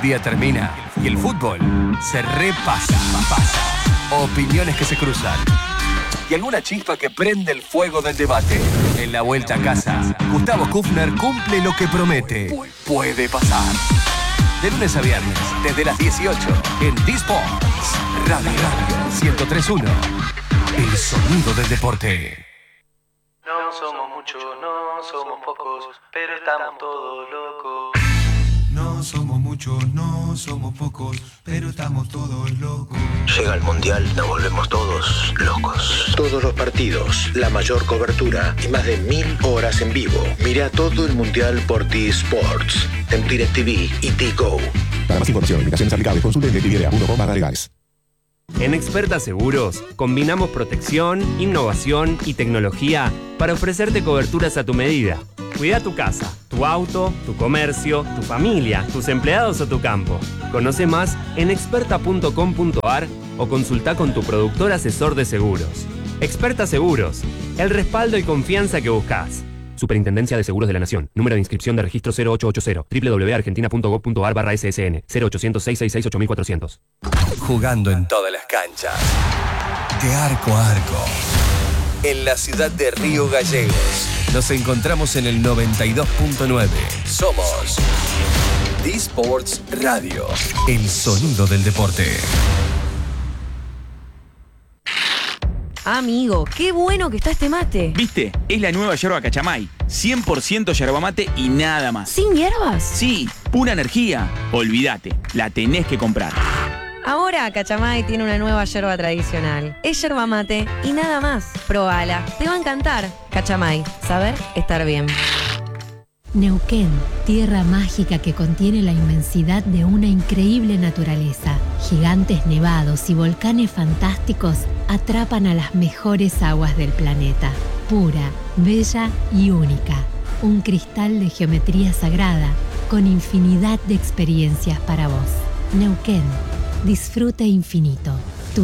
El día termina y el fútbol se repasa. Opiniones que se cruzan y alguna chispa que prende el fuego del debate. En la vuelta a casa, Gustavo Kufner cumple lo que promete. Puede pasar. De lunes a viernes, desde las 18, en D-Sports Radio 103.1. El sonido del deporte. No somos muchos, no somos pocos, pero estamos todos locos. No somos muchos, no somos pocos, pero estamos todos locos. Llega el Mundial, nos volvemos todos locos. Todos los partidos, la mayor cobertura y más de 1000 horas en vivo. Mira todo el Mundial por T-Sports, en DirecTV y T-Go. Para más información, limitaciones aplicables, consulte en directv.com/legales. En Experta Seguros combinamos protección, innovación y tecnología para ofrecerte coberturas a tu medida. Cuida tu casa, tu auto, tu comercio, tu familia, tus empleados o tu campo. Conoce más en experta.com.ar o consulta con tu productor asesor de seguros. Experta Seguros, el respaldo y confianza que buscas. Superintendencia de Seguros de la Nación. Número de inscripción de registro 0880 www.argentina.gov.ar/ssn 0800-666-8400. Jugando en todas las canchas, de arco a arco, en la ciudad de Río Gallegos. Nos encontramos en el 92.9. Somos D-Sports Radio, el sonido del deporte. Amigo, qué bueno que está este mate. ¿Viste? Es la nueva yerba Cachamay. 100% yerba mate y nada más. ¿Sin hierbas? Sí, pura energía. Olvídate, la tenés que comprar. Ahora Cachamay tiene una nueva yerba tradicional. Es yerba mate y nada más. Probala, te va a encantar. Cachamay, saber estar bien. Neuquén, tierra mágica que contiene la inmensidad de una increíble naturaleza. Gigantes nevados y volcanes fantásticos atrapan a las mejores aguas del planeta. Pura, bella y única. Un cristal de geometría sagrada con infinidad de experiencias para vos. Neuquén, disfrute infinito.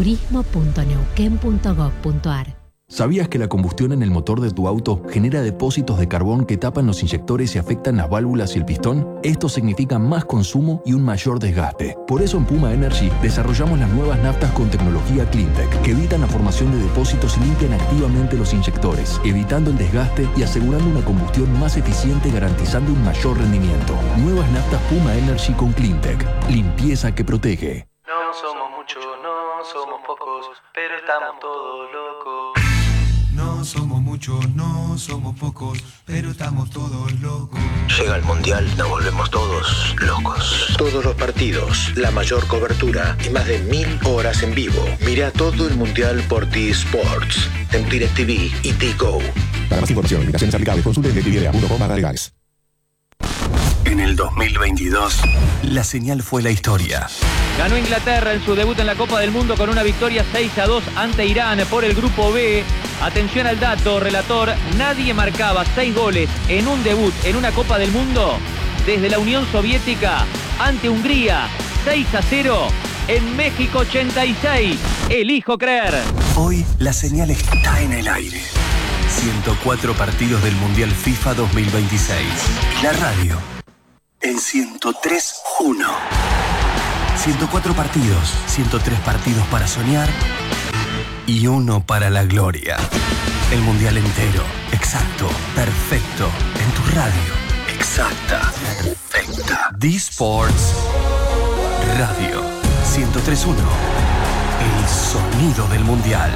turismo.neuquén.gov.ar. ¿Sabías que la combustión en el motor de tu auto genera depósitos de carbón que tapan los inyectores y afectan las válvulas y el pistón? Esto significa más consumo y un mayor desgaste. Por eso en Puma Energy desarrollamos las nuevas naftas con tecnología CleanTech, que evitan la formación de depósitos y limpian activamente los inyectores, evitando el desgaste y asegurando una combustión más eficiente, garantizando un mayor rendimiento. Nuevas naftas Puma Energy con CleanTech. Limpieza que protege. No somos muchos, no somos pocos, pero estamos todos locos. No somos muchos, no somos pocos, pero estamos todos locos. Llega el Mundial, nos volvemos todos locos. Todos los partidos, la mayor cobertura y más de 1000 horas en vivo. Mira todo el Mundial por T-Sports, en DirecTV y T-Go. Para más información, limitaciones aplicables, consulte en directv.com/legales. En el 2022, la señal fue la historia. Ganó Inglaterra en su debut en la Copa del Mundo con una victoria 6-2 ante Irán por el Grupo B. Atención al dato, relator, nadie marcaba 6 goles en un debut en una Copa del Mundo desde la Unión Soviética ante Hungría, 6-0 en México 86. Elijo creer. Hoy la señal está en el aire. 104 partidos del Mundial FIFA 2026. La radio en 103.1. 104 partidos, 103 partidos para soñar y uno para la gloria. El Mundial entero, exacto, perfecto, en tu radio. Exacta, perfecta. D-Sports Radio 103.1. El sonido del Mundial.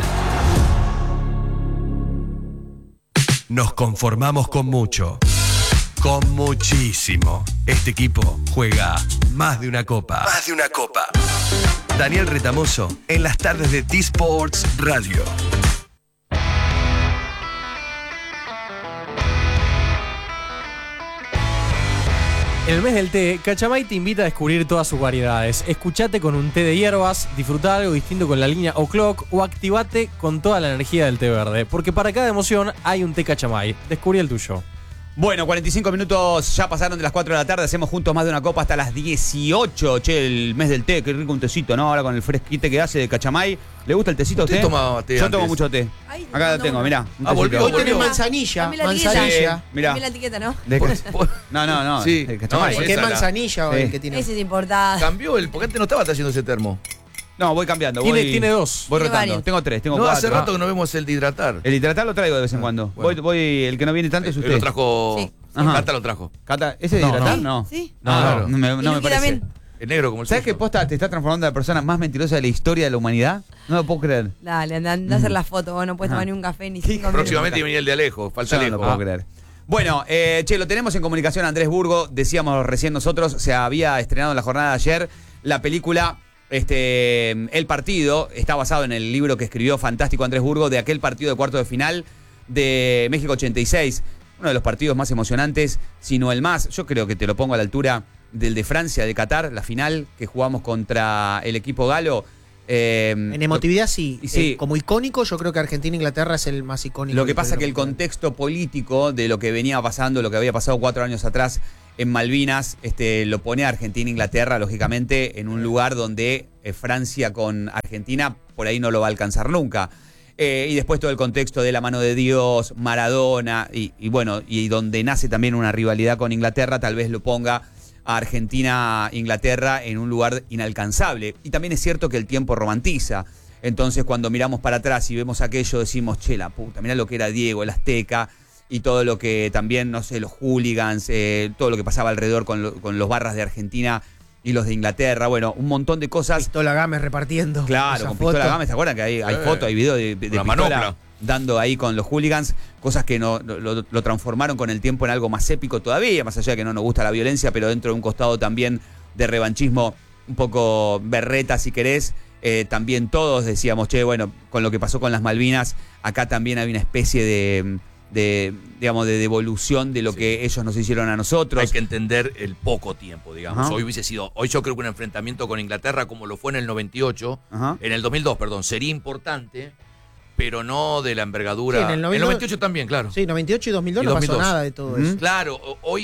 Nos conformamos con mucho. Con muchísimo. Este equipo juega más de una copa. Más de una copa. Daniel Retamoso en las tardes de D-Sports Radio. En el mes del té, Cachamay te invita a descubrir todas sus variedades. Escuchate con un té de hierbas, disfruta algo distinto con la línea O'Clock o activate con toda la energía del té verde. Porque para cada emoción hay un té Cachamay. Descubrí el tuyo. Bueno, 45 minutos ya pasaron de las 4 de la tarde. Hacemos juntos más de una copa hasta las 18. Che, el mes del té, qué rico un tecito, ¿no? Ahora con el fresquite que hace de Cachamay. ¿Le gusta el tecito a usted? Tomaba té Yo antes. tomo mucho té. Ay, Acá lo no, tengo, no. mirá. volvió. Hoy tenés manzanilla. Dame la etiqueta. Manzanilla. Mirá. Dame la etiqueta, ¿no? No. Sí. El Cachamay. No, Porque es esa la- manzanilla Sí. el que tiene. Ese es importante. Cambió porque antes no estaba trayendo ese termo. No, voy cambiando. Tiene dos. Voy Tiene rotando. varios. Tengo 3, tengo No, 4. hace rato que no vemos el de hidratar. El hidratar lo traigo de vez en cuando. bueno. El que no viene tanto es usted. Lo trajo. Sí. Ajá. Cata lo trajo. Cata, ¿ese de No, hidratar? no. No. Sí. No, No, me Luqui parece. también. El negro como el ¿Sabes suyo. que posta te está transformando en la persona más mentirosa de la historia de la humanidad? No lo puedo creer. Dale, anda a hacer la foto. Vos no puedes tomar ni un café ni 5 minutos. Próximamente venía el de Alejo. Falta Yo no Alejo. lo puedo creer. Bueno, che, lo tenemos en comunicación a Andrés Burgo. Decíamos recién nosotros, se había estrenado en la jornada de ayer la película El Partido. Está basado en el libro que escribió fantástico Andrés Burgo de aquel partido de cuarto de final de México 86. Uno de los partidos más emocionantes, si no el más. Yo creo que te lo pongo a la altura del de Francia, de Qatar, la final que jugamos contra el equipo galo. En emotividad sí. Sí. Como icónico, yo creo que Argentina-Inglaterra es el más icónico. Lo que pasa es que el contexto político de lo que venía pasando, lo que había pasado 4 años atrás en Malvinas, lo pone a Argentina e Inglaterra, lógicamente, en un lugar donde Francia con Argentina por ahí no lo va a alcanzar nunca. Y después todo el contexto de la mano de Dios, Maradona, y bueno, y donde nace también una rivalidad con Inglaterra, tal vez lo ponga a Argentina-Inglaterra en un lugar inalcanzable. Y también es cierto que el tiempo romantiza. Entonces cuando miramos para atrás y vemos aquello decimos, che, la puta, mirá lo que era Diego, el Azteca, y todo lo que también, no sé, los hooligans, todo lo que pasaba alrededor con los barras de Argentina y los de Inglaterra. Bueno, un montón de cosas. Pistola Gámez repartiendo. Claro, esa con foto. Pistola Gámez, ¿te acuerdan que hay fotos, hay videos de Una Pistola manopla. dando ahí con los hooligans? Cosas que lo transformaron con el tiempo en algo más épico todavía, más allá de que no nos gusta la violencia, pero dentro de un costado también de revanchismo un poco berreta, si querés. También todos decíamos, che, bueno, con lo que pasó con las Malvinas, acá también hay una especie de devolución de lo que ellos nos hicieron a nosotros. Hay que entender el poco tiempo, digamos. Ajá. Hoy yo creo que un enfrentamiento con Inglaterra como lo fue en el 98, Ajá. en el 2002, perdón, sería importante, pero no de la envergadura. Sí, en el 98 también, claro. Sí, 98 y 2002 Y no pasó 2002. nada de todo eso. Claro,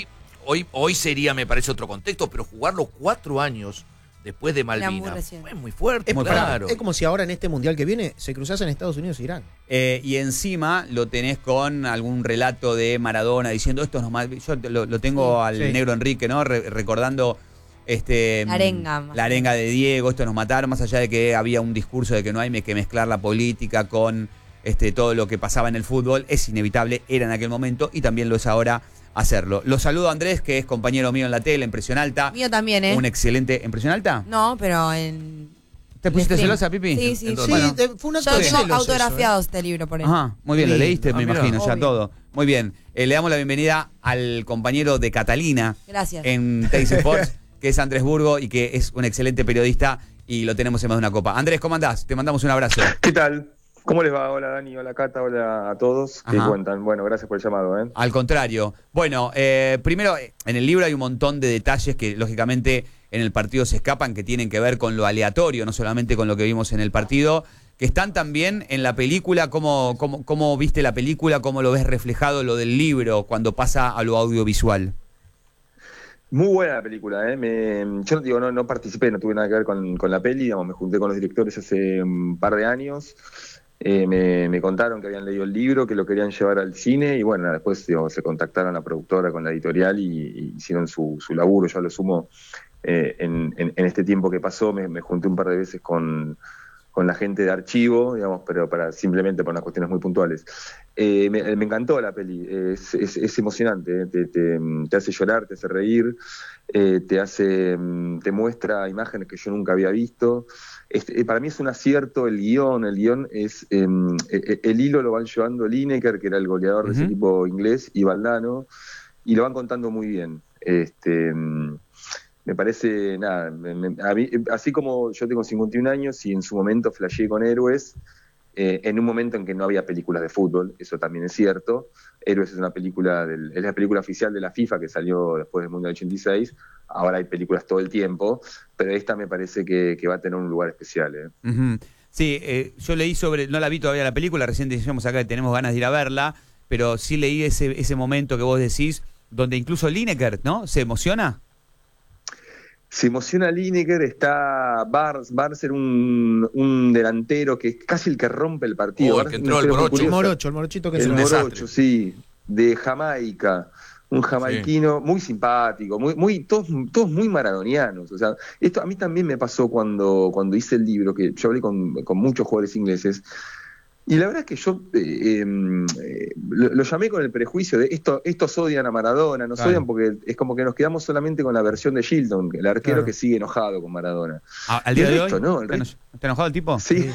hoy sería, me parece, otro contexto, pero jugarlo 4 años después de Malvinas fue muy fuerte, Es, claro. es como si ahora en este mundial que viene se cruzasen Estados Unidos e Irán. Y encima lo tenés con algún relato de Maradona diciendo esto nos yo lo tengo al sí. negro Enrique, ¿no? Recordando La arenga, más la arenga de Diego, esto nos mataron, más allá de que había un discurso de que no hay que mezclar la política con todo lo que pasaba en el fútbol. Es inevitable, era en aquel momento y también lo es ahora hacerlo. Lo saludo a Andrés, que es compañero mío en la tele, en Presión Alta. Mío también, ¿eh? Un excelente. ¿En Presión Alta? No, pero en... ¿Te pusiste stream. celosa, Pipi? Sí, sí. Entonces, Bueno. Fue un acto Yo de tengo celos autografiado este libro por él. Ajá, muy bien, lo leíste, me mirá. imagino, ya Obvio. todo. Muy bien. Le damos la bienvenida al compañero de Catalina Gracias. en Teis Sports, que es Andrés Burgo y que es un excelente periodista y lo tenemos en más de una copa. Andrés, ¿cómo andás? Te mandamos un abrazo. ¿Qué tal? ¿Cómo les va? Hola Dani, hola Cata, hola a todos. ¿Qué Ajá. cuentan? Bueno, gracias por el llamado. Al contrario. Bueno, primero, en el libro hay un montón de detalles que lógicamente en el partido se escapan, que tienen que ver con lo aleatorio, no solamente con lo que vimos en el partido, que están también en la película. ¿Cómo viste la película? ¿Cómo lo ves reflejado lo del libro cuando pasa a lo audiovisual? Muy buena la película, yo digo, no participé, no tuve nada que ver con la peli, digamos, me junté con los directores hace un par de años, me contaron que habían leído el libro, que lo querían llevar al cine y bueno, después se contactaron a la productora con la editorial y hicieron su laburo. Yo a lo sumo en este tiempo que pasó me junté un par de veces con la gente de archivo, digamos, pero simplemente por unas cuestiones muy puntuales. Me encantó la peli, es emocionante, te hace llorar, te hace reír, te muestra imágenes que yo nunca había visto. Para mí es un acierto el guión es, el hilo lo van llevando Lineker, que era el goleador de ese equipo inglés, y Valdano, y lo van contando muy bien. Me parece, nada, a mí, así como yo tengo 51 años y en su momento flasheé con Héroes, en un momento en que no había películas de fútbol, eso también es cierto. Héroes es la película oficial de la FIFA que salió después del Mundial 86, ahora hay películas todo el tiempo, pero esta me parece que va a tener un lugar especial. Sí, yo leí no la vi todavía la película, recién decíamos acá que tenemos ganas de ir a verla. pero sí leí ese momento que vos decís, donde incluso Lineker, ¿no? ¿Se emociona? Se emociona Lineker, está Barnes era un delantero que es casi el que rompe el partido. El que entró, el Morocho que es el un Morocho, desastre. sí, de Jamaica. Un jamaiquino muy simpático, todos muy maradonianos. O sea, esto a mí también me pasó cuando hice el libro, que yo hablé con muchos jugadores ingleses. Y la verdad es que yo lo llamé con el prejuicio de estos odian a Maradona, nos odian porque es como que nos quedamos solamente con la versión de Shilton, el arquero que sigue enojado con Maradona. ¿Al día de hoy? No, ¿Está enojado el tipo? Sí.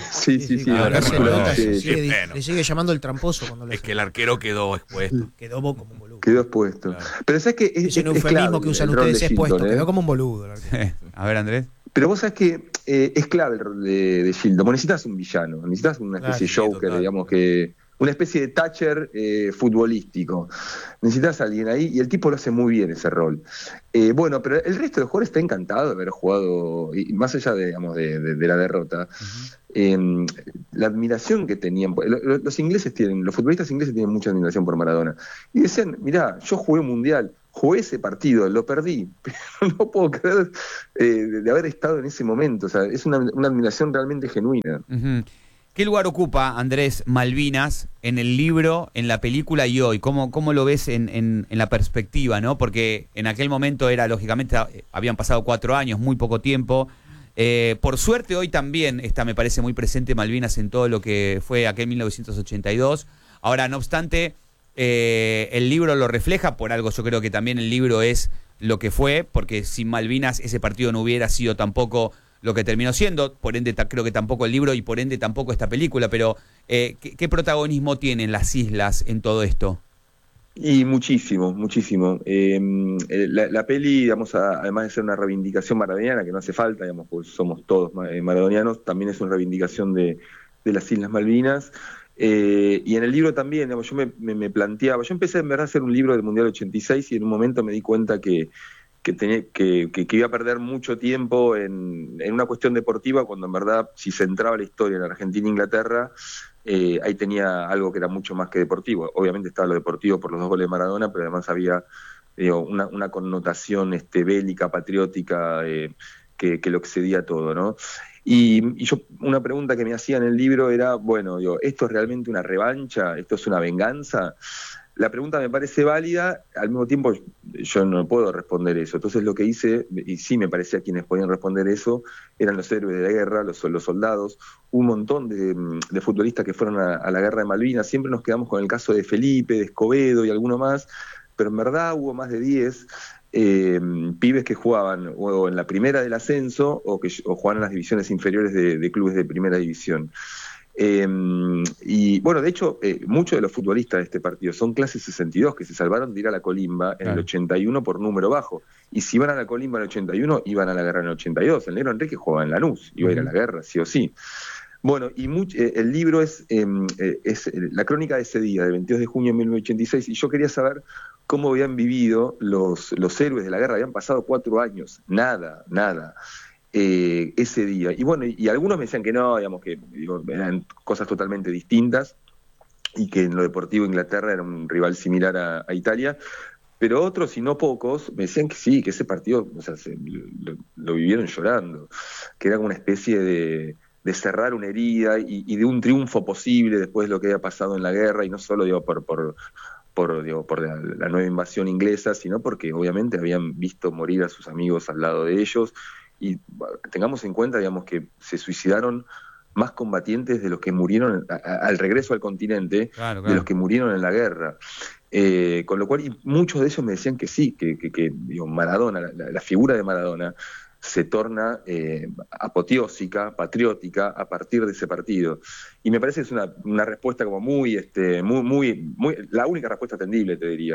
Le sigue llamando el tramposo cuando lo Es que el arquero quedó expuesto. Quedó como un boludo. Quedó expuesto. Claro. Pero sabes que es un eufemismo que usan ustedes, expuesto, quedó como un boludo. A ver, Andrés. Pero vos sabés que es clave el rol de Shilton. Vos necesitas un villano, necesitas una especie de Joker, digamos que. Una especie de Thatcher futbolístico. Necesitas a alguien ahí y el tipo lo hace muy bien ese rol. Bueno, pero el resto del jugador está encantado de haber jugado, y más allá de la derrota. La admiración que tenían. Los futbolistas ingleses tienen mucha admiración por Maradona. Y decían, mirá, yo jugué un mundial. Jugué ese partido, lo perdí, pero no puedo creer de haber estado en ese momento. O sea, es una admiración realmente genuina. ¿Qué lugar ocupa, Andrés, Malvinas en el libro, en la película y hoy? ¿Cómo lo ves en la perspectiva, ¿no? Porque en aquel momento lógicamente, habían pasado 4 años, muy poco tiempo. Por suerte hoy también me parece muy presente Malvinas en todo lo que fue aquel 1982. Ahora, no obstante, el libro lo refleja, por algo yo creo que también el libro es lo que fue, porque sin Malvinas ese partido no hubiera sido tampoco lo que terminó siendo, por ende creo que tampoco el libro y por ende tampoco esta película, pero ¿qué protagonismo tienen las islas en todo esto? Y muchísimo. La peli, digamos, además de ser una reivindicación maradoniana, que no hace falta, digamos, pues somos todos maradonianos, también es una reivindicación de las Islas Malvinas. Y en el libro también, digamos, yo me planteaba, yo empecé en verdad a hacer un libro del Mundial 86 y en un momento me di cuenta que iba a perder mucho tiempo en una cuestión deportiva, cuando en verdad, si centraba la historia en Argentina e Inglaterra, ahí tenía algo que era mucho más que deportivo. Obviamente estaba lo deportivo por los 2 goles de Maradona, pero además había una connotación bélica, patriótica, que lo excedía todo, ¿no? Y yo, una pregunta que me hacía en el libro era, bueno, ¿esto es realmente una revancha? ¿Esto es una venganza? La pregunta me parece válida, al mismo tiempo yo no puedo responder eso. Entonces lo que hice, y sí me parecía quienes podían responder eso, eran los héroes de la guerra, los soldados, un montón de futbolistas que fueron a la guerra de Malvinas. Siempre nos quedamos con el caso de Felipe, de Escobedo y alguno más, pero en verdad hubo más de 10 pibes que jugaban o en la primera del ascenso o jugaban en las divisiones inferiores de clubes de primera división. Y bueno, de hecho, muchos de los futbolistas de este partido son clase 62 que se salvaron de ir a la colimba en el 81 por número bajo. Y si iban a la colimba en el 81, iban a la guerra en el 82. El negro Enrique jugaba en Lanús, iba a ir a la guerra, sí o sí. Bueno, y el libro es la crónica de ese día, del 22 de junio de 1986, y yo quería saber cómo habían vivido los héroes de la guerra. Habían pasado 4 años, nada. Ese día. Y bueno, y algunos me decían que no, digamos que eran cosas totalmente distintas y que en lo deportivo Inglaterra era un rival similar a Italia, pero otros, y no pocos, me decían que sí, que ese partido, o sea, lo vivieron llorando, que era una especie de cerrar una herida y de un triunfo posible después de lo que había pasado en la guerra, y no solo por la nueva invasión inglesa, sino porque obviamente habían visto morir a sus amigos al lado de ellos. Y tengamos en cuenta, digamos, que se suicidaron más combatientes de los que murieron al regreso al continente, de los que murieron en la guerra. Con lo cual, y muchos de ellos me decían que sí, que Maradona, la figura de Maradona, se torna apoteósica, patriótica, a partir de ese partido. Y me parece que es una respuesta como muy, la única respuesta atendible, te diría,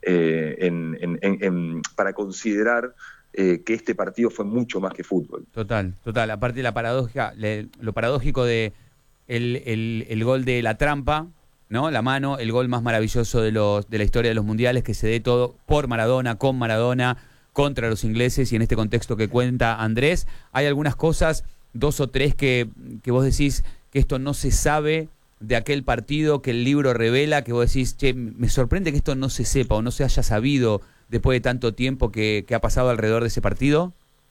para considerar que este partido fue mucho más que fútbol. Total. Aparte de lo paradójico de el gol de la trampa, ¿no? La mano, el gol más maravilloso de la historia de los mundiales, que se dé todo por Maradona, con Maradona, contra los ingleses, y en este contexto que cuenta Andrés, hay algunas cosas, 2 o 3 que vos decís que esto no se sabe de aquel partido que el libro revela, que vos decís, che, me sorprende que esto no se sepa o no se haya sabido después de tanto tiempo que ha pasado alrededor de ese partido?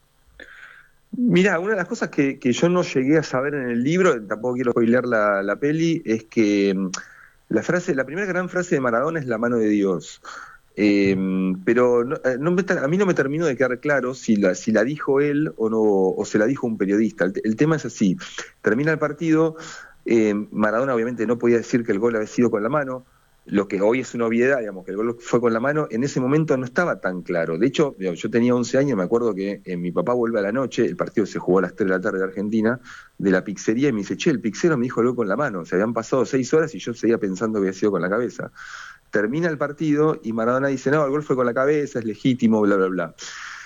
Mirá, una de las cosas que yo no llegué a saber en el libro, tampoco quiero spoilear la peli, es que la primera gran frase de Maradona es la mano de Dios. Pero a mí no me terminó de quedar claro si la dijo él o no, o se la dijo un periodista. El tema es así: termina el partido, Maradona obviamente no podía decir que el gol había sido con la mano, lo que hoy es una obviedad, digamos, que el gol fue con la mano. En ese momento no estaba tan claro. De hecho, yo tenía 11 años, me acuerdo que mi papá vuelve a la noche, el partido se jugó a las 3 de la tarde de Argentina, de la pizzería, y me dice, che, el pizzero me dijo el gol con la mano. Se habían pasado 6 horas y yo seguía pensando que había sido con la cabeza. Termina el partido y Maradona dice, no, el gol fue con la cabeza, es legítimo, bla, bla, bla.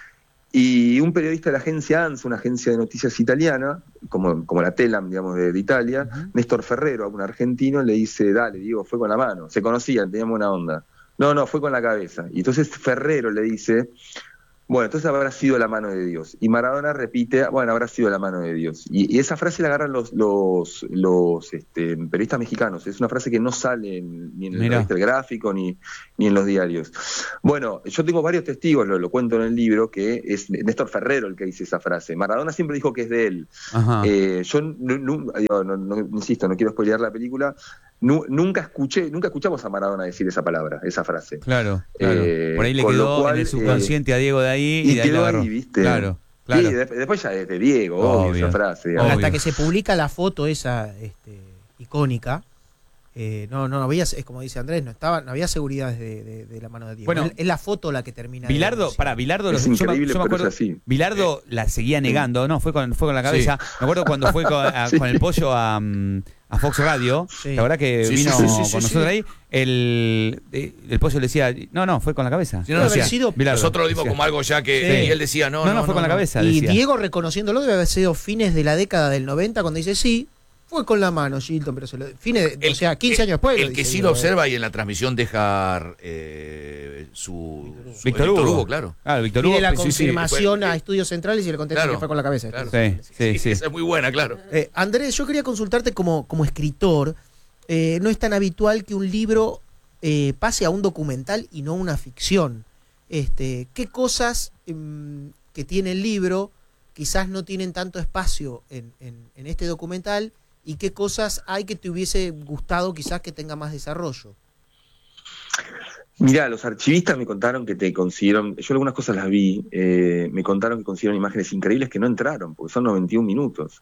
Y un periodista de la agencia ANSA, una agencia de noticias italiana, como la Telam, digamos, de Italia, Néstor Ferrero, un argentino, le dice, dale, Diego, fue con la mano. Se conocían, teníamos una onda. No, fue con la cabeza. Y entonces Ferrero le dice, bueno, entonces habrá sido la mano de Dios. Y Maradona repite, bueno, habrá sido la mano de Dios. Y esa frase la agarran los periodistas mexicanos. Es una frase que no sale ni en el revista El Gráfico ni en los diarios. Bueno, yo tengo varios testigos, lo cuento en el libro, que es Néstor Ferrero el que dice esa frase. Maradona siempre dijo que es de él. Yo insisto, no quiero spoilear la película. Nunca escuchamos a Maradona decir esa palabra, esa frase. Claro. Por ahí le quedó en el subconsciente a Diego de ahí y de ahí quedó agarró. ahí, ¿viste? Claro. Sí, después ya es de Diego, obvio, esa frase. Digamos. Hasta que se publica la foto esa icónica, no había, es como dice Andrés, no había seguridad de la mano de Diego. Bueno, es la foto la que termina. Bilardo, es increíble, yo me acuerdo, pero es así. Bilardo la seguía negando, no, fue con la cabeza. Sí. Me acuerdo cuando fue con el pollo a Fox Radio, la verdad que vino con nosotros ahí, el pollo le decía, no, fue con la cabeza. Sí, nosotros lo dimos como algo ya que y él decía, no, fue con la cabeza. Y decía. Diego reconociéndolo debe haber sido fines de la década del 90 cuando dice, sí, fue con la mano, Gilton, pero o sea, 15 años después. El que sí lo observa y en la transmisión deja su Víctor Hugo, claro. Víctor Hugo. Tiene la confirmación a Estudios Centrales y le contesta que fue con la cabeza. Claro. Sí. Esa es muy buena, claro. Andrés, yo quería consultarte como escritor. No es tan habitual que un libro pase a un documental y no a una ficción. ¿Qué cosas que tiene el libro quizás no tienen tanto espacio en este documental y qué cosas hay que te hubiese gustado quizás que tenga más desarrollo? Mirá, los archivistas me contaron que te consiguieron, yo algunas cosas las vi, me contaron que consiguieron imágenes increíbles que no entraron, porque son 91 minutos.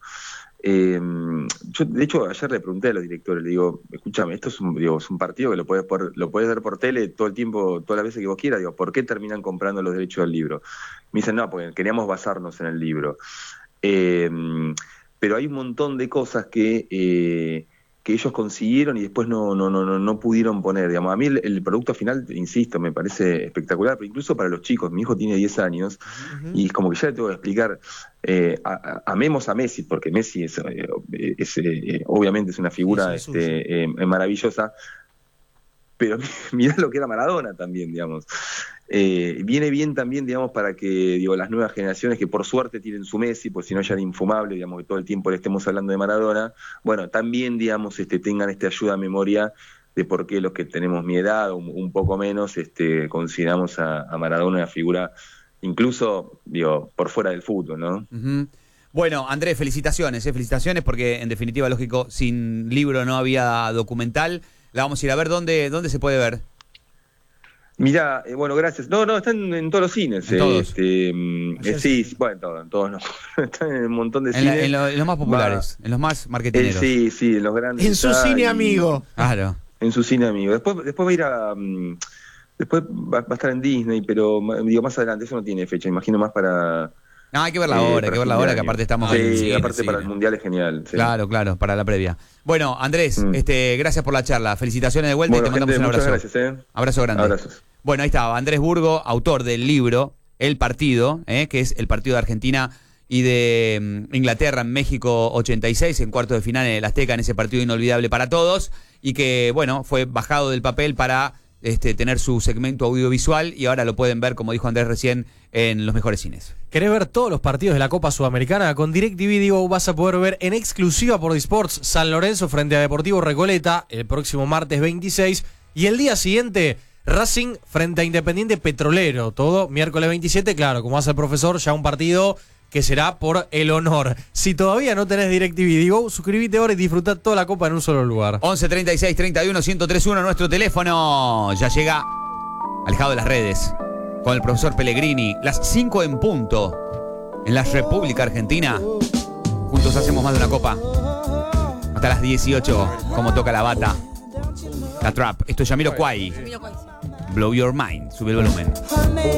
Yo, de hecho, ayer le pregunté a los directores, le digo, escúchame, esto es un partido que lo puedes ver por tele todo el tiempo, todas las veces que vos quieras, digo, ¿por qué terminan comprando los derechos del libro? Me dicen, no, porque queríamos basarnos en el libro. Pero hay un montón de cosas que ellos consiguieron y después no pudieron poner. Digamos, a mí el producto final, insisto, me parece espectacular, pero incluso para los chicos. Mi hijo tiene 10 años y es como que ya le tengo que explicar, amemos a Messi, porque Messi obviamente es una figura maravillosa, pero mirá lo que era Maradona también, digamos. Viene bien también, digamos, para que las nuevas generaciones que por suerte tienen su Messi, pues si no ya era infumable, digamos, que todo el tiempo le estemos hablando de Maradona, bueno, también, digamos, tengan esta ayuda a memoria de por qué los que tenemos mi edad o un poco menos consideramos a Maradona una figura incluso, por fuera del fútbol, ¿no? Bueno, Andrés, felicitaciones porque en definitiva, lógico, sin libro no había documental. La vamos a ir a ver. ¿Dónde se puede ver? Mirá, bueno, gracias. No, están en todos los cines. ¿En todos? Sí, bueno, en todos no. Están en un montón de cines. En los más populares, en los más marketineros. Sí, en los grandes. En su cine amigo. Claro. En su cine amigo. Después va a ir después va a estar en Disney, pero más adelante, eso no tiene fecha, imagino más para... No, hay que ver la hora, que aparte estamos... Sí, aparte para el Mundial es genial. Sí. Claro, para la previa. Bueno, Andrés, gracias por la charla. Felicitaciones de vuelta y te mandamos un abrazo. Gracias, Abrazo grande. Abrazos. Bueno, ahí estaba Andrés Burgo, autor del libro El Partido, que es el partido de Argentina y de Inglaterra en México 86, en cuartos de final en el Azteca, en ese partido inolvidable para todos, y que, bueno, fue bajado del papel para tener su segmento audiovisual y ahora lo pueden ver, como dijo Andrés recién, en los mejores cines. ¿Querés ver todos los partidos de la Copa Sudamericana? Con DirecTV Digo vas a poder ver en exclusiva por Disports San Lorenzo frente a Deportivo Recoleta el próximo martes 26 y el día siguiente Racing frente a Independiente Petrolero. Todo miércoles 27, claro, como hace el profesor, ya un partido que será por el honor. Si todavía no tenés DirecTV Digo, suscríbete ahora y disfrutá toda la Copa en un solo lugar. 11 36 31 1031 nuestro teléfono. Ya llega alejado de las redes con el profesor Pellegrini. Las 5 en punto en la República Argentina. Juntos hacemos más de una copa. Hasta las 18, como toca la bata. La trap. Esto es Jamiroquai. Blow Your Mind. Sube el volumen.